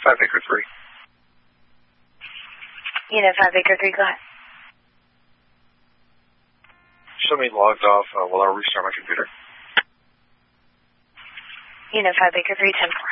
5 Baker 3. Unit 5 Baker 3, go ahead. Show me logged off. Will I restart my computer? Unit 5 Baker 3, 10-4.